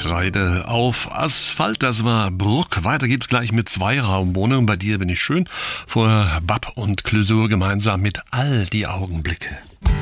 Kreide auf Asphalt, das war Bruck. Weiter geht's gleich mit Zweiraumwohnungen. Bei dir bin ich schön. Vor Bab und Clösur gemeinsam mit All die Augenblicke.